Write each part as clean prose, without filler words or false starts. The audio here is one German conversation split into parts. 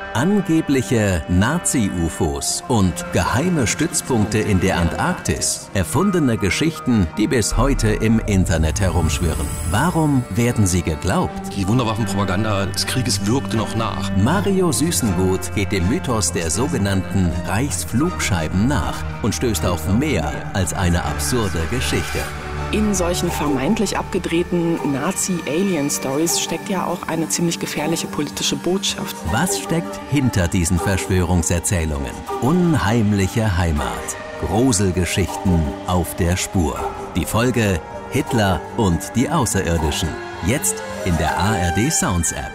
Angebliche Nazi-UFOs und geheime Stützpunkte in der Antarktis. Erfundene Geschichten, die bis heute im Internet herumschwirren. Warum werden sie geglaubt? Die Wunderwaffenpropaganda des Krieges wirkte noch nach. Mario Süßengut geht dem Mythos der sogenannten Reichsflugscheiben nach und stößt auf mehr als eine absurde Geschichte. In solchen vermeintlich abgedrehten Nazi-Alien-Stories steckt ja auch eine ziemlich gefährliche politische Botschaft. Was steckt hinter diesen Verschwörungserzählungen? Unheimliche Heimat. Gruselgeschichten auf der Spur. Die Folge Hitler und die Außerirdischen. Jetzt in der ARD Sounds App.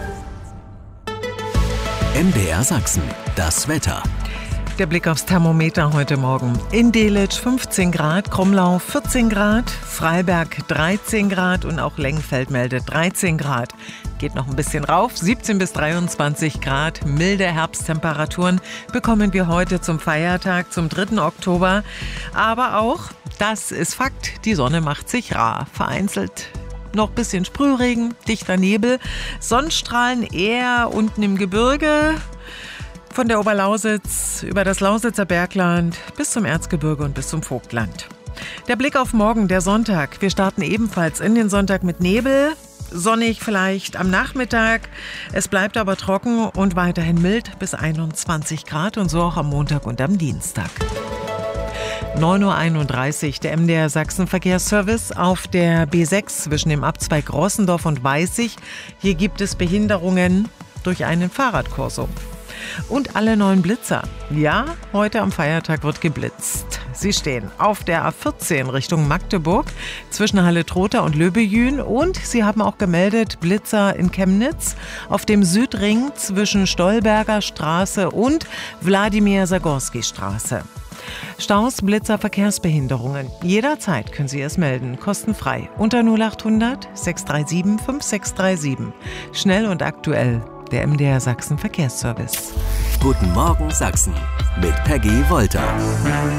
MDR Sachsen. Das Wetter. Der Blick aufs Thermometer heute Morgen. In Delitzsch 15 Grad, Krumlau 14 Grad, Freiberg 13 Grad und auch Lengfeld meldet 13 Grad. Geht noch ein bisschen rauf, 17 bis 23 Grad. Milde Herbsttemperaturen bekommen wir heute zum Feiertag, zum 3. Oktober. Aber auch, das ist Fakt, die Sonne macht sich rar. Vereinzelt noch ein bisschen Sprühregen, dichter Nebel, Sonnenstrahlen eher unten im Gebirge. Von der Oberlausitz über das Lausitzer Bergland bis zum Erzgebirge und bis zum Vogtland. Der Blick auf morgen, der Sonntag. Wir starten ebenfalls in den Sonntag mit Nebel. Sonnig vielleicht am Nachmittag. Es bleibt aber trocken und weiterhin mild bis 21 Grad und so auch am Montag und am Dienstag. 9.31 Uhr, der MDR Sachsen Verkehrsservice auf der B6 zwischen dem Abzweig Rossendorf und Weißig. Hier gibt es Behinderungen durch einen Fahrradkorso. Und alle neuen Blitzer. Ja, heute am Feiertag wird geblitzt. Sie stehen auf der A14 Richtung Magdeburg zwischen Halle-Trotha und Löbejün. Und sie haben auch gemeldet Blitzer in Chemnitz auf dem Südring zwischen Stolberger Straße und Wladimir-Sagorski-Straße. Staus, Blitzer, Verkehrsbehinderungen. Jederzeit können Sie es melden, kostenfrei. Unter 0800 637 5637. Schnell und aktuell. Der MDR Sachsen Verkehrsservice. Guten Morgen Sachsen mit Peggy Wolter.